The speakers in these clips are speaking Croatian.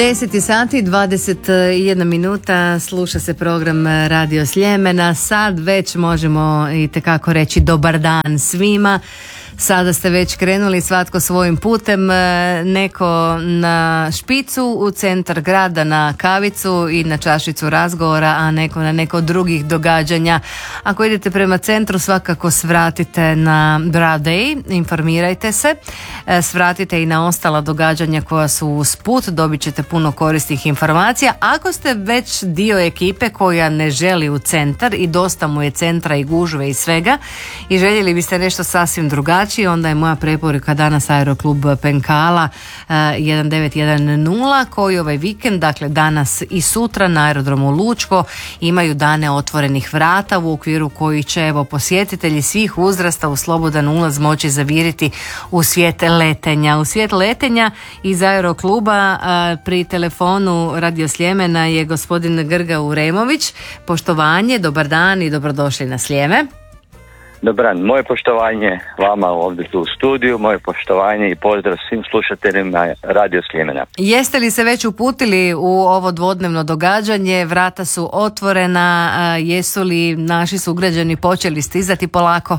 10 sati 21 minuta, sluša se program Radio Sljemena. Sad već možemo itekako reći dobar dan svima. Sada ste već krenuli svatko svojim putem, neko na špicu u centar grada na kavicu i na čašicu razgovora, a neko na neko drugih događanja. Ako idete prema centru, svakako svratite na Bra Day, informirajte se, svratite i na ostala događanja koja su usput, dobit ćete puno korisnih informacija. Ako ste već dio ekipe koja ne želi u centar i dosta mu je centra i gužve i svega i željeli biste nešto sasvim drugačije, onda je moja preporuka danas Aeroklub Penkala 1910 koji ovaj vikend, dakle danas i sutra na aerodromu Lučko imaju dane otvorenih vrata u okviru koji će evo posjetitelji svih uzrasta u slobodan ulaz moći zaviriti u svijet letenja. U svijet letenja iz Aerokluba pri telefonu Radio Sljemena je gospodin Grga Uremović. Poštovanje, dobar dan i dobrodošli na Sljeme. Dobar dan, moje poštovanje vama ovdje tu u studiju, moje poštovanje i pozdrav svim slušateljima Radio Sljemena. Jeste li se već uputili u ovo dvodnevno događanje? Vrata su otvorena, jesu li naši sugrađani počeli stizati polako?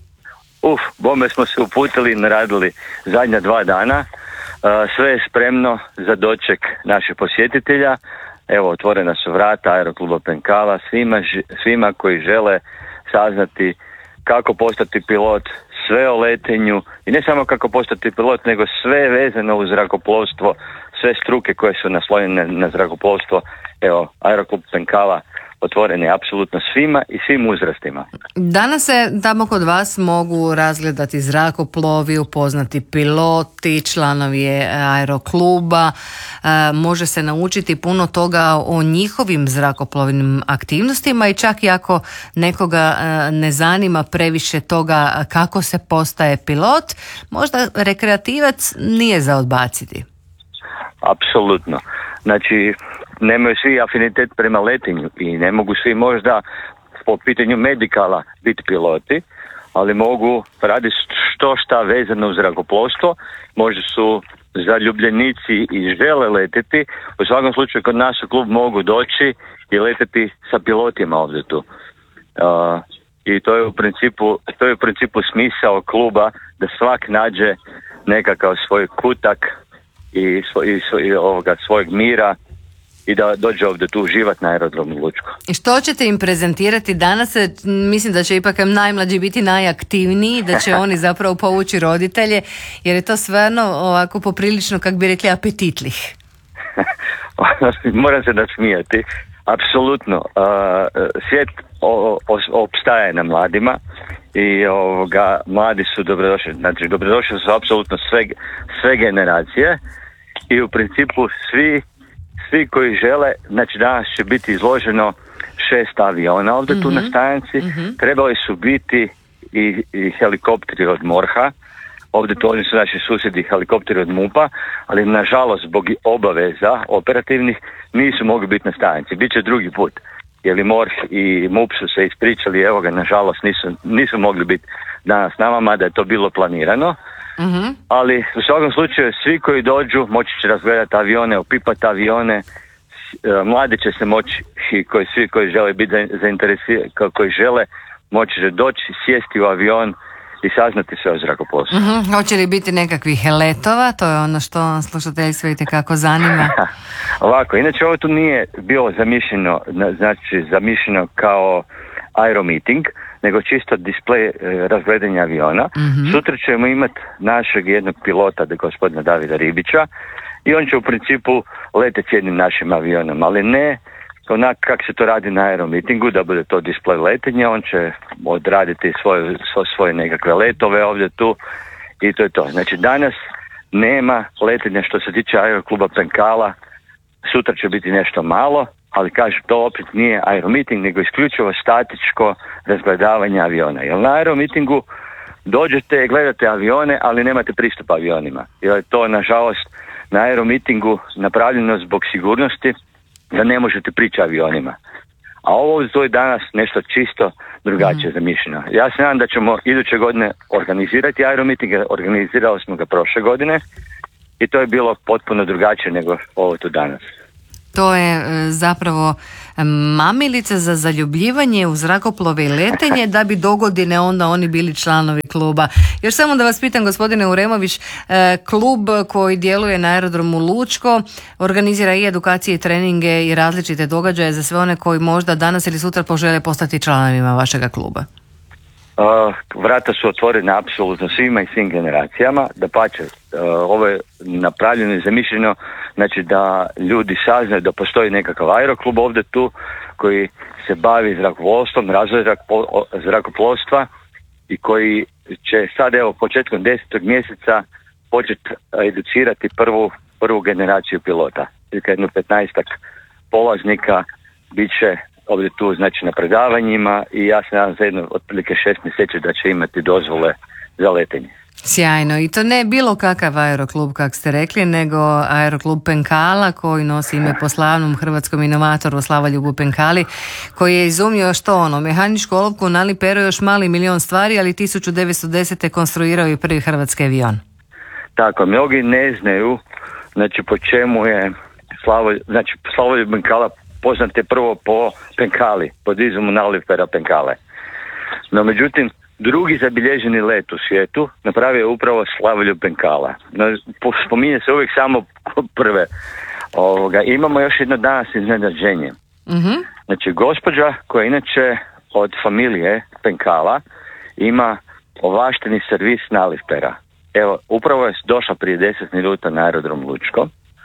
Bome smo se uputili, naradili zadnja 2 dana, sve je spremno za doček naših posjetitelja. Evo, otvorena su vrata Aerokluba Penkala svima koji žele saznati kako postati pilot, sve o letenju i ne samo kako postati pilot, nego sve vezano uz zrakoplovstvo, sve struke koje su naslonjene na zrakoplovstvo. Evo, Aeroklub Penkala otvoren je apsolutno svima i svim uzrastima. Danas se tamo kod vas mogu razgledati zrakoplovi, upoznati piloti, članovi Aerokluba, može se naučiti puno toga o njihovim zrakoplovnim aktivnostima i čak i ako nekoga ne zanima previše toga kako se postaje pilot, možda rekreativac nije za odbaciti. Apsolutno. Znači, nemaju svi afinitet prema letenju i ne mogu svi možda po pitanju medikala biti piloti, ali mogu raditi što šta vezano uz zrakoplovstvo, možda su zaljubljenici i žele leteti. U svakom slučaju kod nas u klub mogu doći i leteti sa pilotima ovdje tu. I to je u principu smisao kluba, da svak nađe nekakav svoj kutak i svojeg mira i da dođe ovdje tu uživati na aerodromu Lučko. I što ćete im prezentirati danas? Mislim da će ipak najmlađi biti najaktivniji, da će oni zapravo povući roditelje, jer je to stvarno ovako poprilično, kako bi rekli, apetitlih. Moram se nasmijati. Apsolutno. Svijet opstaje na mladima i mladi su dobrodošli. Znači, dobrodošli su apsolutno sve generacije i u principu svi koji žele. Znači, danas će biti izloženo 6 aviona ovdje tu na stanici. Trebali su biti i helikopteri od MORH-a. Ovdje to oni su naši susjedi, helikopteri od MUP-a, ali nažalost zbog obaveza operativnih nisu mogli biti na stanici. Biće drugi put. Jer i MORH i MUP su se ispričali, evo ga, nažalost nisu mogli biti danas s nama, mada je to bilo planirano. Ali u svakom slučaju svi koji dođu moći će razgledati avione, opipati avione, mladi će se moći, svi koji žele biti zainteresirani, koji žele moći će doći, sjesti u avion i saznati sve o zrakoplovstvu. Hoće li biti nekakvih letova? To je ono što slušateljstvo itekako zanima. Ovako, inače ovo tu nije bilo zamišljeno kao aeromeeting, nego čisto display razgledanja aviona. Sutra ćemo imati našeg jednog pilota, gospodina Davida Ribića, i on će u principu leteti jednim našim avionom, ali ne onak kako se to radi na aeromeetingu, da bude to display letenja. On će odraditi svoje nekakve letove ovdje tu i to je to. Znači, danas nema letenja što se tiče Aerokluba Penkala, sutra će biti nešto malo, ali kažem, to opet nije aeromeeting, nego isključivo statičko razgledavanje aviona. Jer na aeromeetingu dođete, gledate avione, ali nemate pristup avionima. Jer je to, nažalost, na aeromeetingu napravljeno zbog sigurnosti, da ne možete pričati avionima. A ovo je danas nešto čisto drugačije zamišljeno. Ja se nadam da ćemo iduće godine organizirati aeromeeting, organizirali smo ga prošle godine i to je bilo potpuno drugačije nego ovo tu danas. To je zapravo mamilica za zaljubljivanje u zrakoplove i letenje da bi dogodine onda oni bili članovi kluba. Još samo da vas pitam, gospodine Uremović, klub koji djeluje na aerodromu Lučko organizira i edukacije i treninge i različite događaje za sve one koji možda danas ili sutra požele postati članovima vašega kluba. Vrata su otvorena apsolutno svima i svim generacijama. Dapače, ovo je napravljeno i zamišljeno, znači da ljudi saznaju da postoji nekakav aeroklub ovdje tu koji se bavi zrakoplovstvom, razvoj zrakoplovstva i koji će sad evo početkom 10. mjeseca početi educirati prvu generaciju pilota. Jedno 15-ak polaznika bit će ovdje tu znači na predavanjima i ja se nadam za jedno otprilike 6 mjeseci da će imati dozvole za letenje. Sjajno, i to ne bilo kakav aeroklub kak ste rekli, nego aeroklub Penkala koji nosi ime po slavnom hrvatskom inovatoru Slavoljubu Penkali, koji je izumio mehaničku olovku, nali pero još mali milion stvari, ali 1910. konstruirao i prvi hrvatski avion. Tako, mnogi ne znaju znači po čemu je Slavoljub Penkala poznat je prvo po Penkali, pod izumu nalipera Penkale. No međutim, drugi zabilježeni let u svijetu napravio je upravo Slavoljub Penkala. No, spominje se uvijek samo prve. Imamo još jedno danas iznenađenje. Mm-hmm. Znači, gospođa koja inače od familije Penkala ima ovlašteni servis nalipera. Evo, upravo je došla prije 10 minuta na aerodrom Lučko.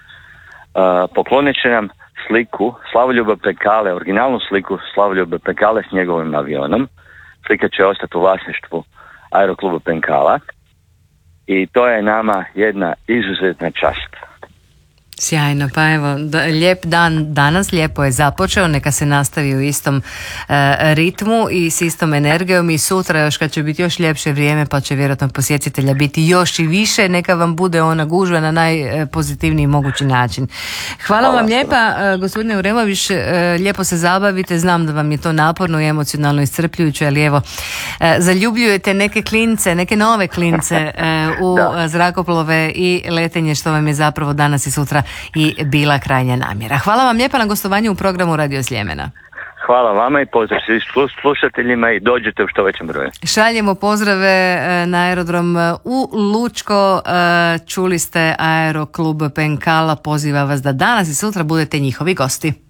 Poklonit će nam sliku Slavoljuba Penkale, originalnu sliku Slavoljuba Penkale s njegovim avionom. Slika će ostati u vlasništvu aerokluba Penkala i to je nama jedna izuzetna čast. Sjajno, pa evo, lijep dan danas, lijepo je započeo, neka se nastavi u istom ritmu i s istom energijom i sutra još kad će biti još ljepše vrijeme pa će vjerojatno posjetitelja biti još i više, neka vam bude ona gužva na najpozitivniji mogući način. Hvala vam lijepa, gospodine Uremović, lijepo se zabavite, znam da vam je to naporno i emocionalno iscrpljujuće, ali evo, zaljubljujete neke klince, neke nove klince u zrakoplove i letenje, što vam je zapravo danas i sutra i bila krajnja namjera. Hvala vam lijepa na gostovanju u programu Radio Sljemena. Hvala vama i pozdrav svim slušateljima i dođete u što većem broju. Šaljemo pozdrave na aerodrom u Lučko. Čuli ste Aeroklub Penkala, poziva vas da danas i sutra budete njihovi gosti.